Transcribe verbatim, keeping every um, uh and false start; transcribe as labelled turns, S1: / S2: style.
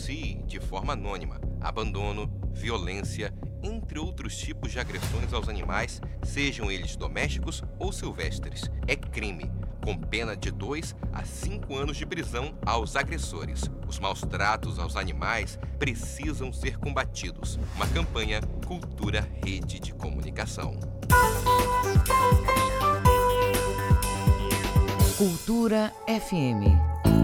S1: denuncie de forma anônima abandono, violência, entre outros tipos de agressões aos animais, sejam eles domésticos ou silvestres. É crime, com pena de dois a cinco anos de prisão aos agressores. Os maus tratos aos animais precisam ser combatidos. Uma campanha Cultura Rede de Comunicação.
S2: Cultura F M.